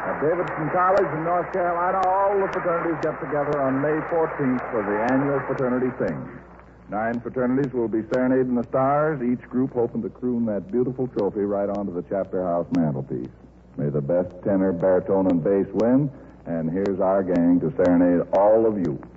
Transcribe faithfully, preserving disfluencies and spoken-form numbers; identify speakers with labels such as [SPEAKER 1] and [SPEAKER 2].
[SPEAKER 1] At Davidson College in North Carolina, all the fraternities get together on May fourteenth for the annual fraternity sing. Nine fraternities will be serenading the stars, each group hoping to croon that beautiful trophy right onto the chapter house mantelpiece. May the best tenor, baritone, and bass win, and here's our gang to serenade all of you.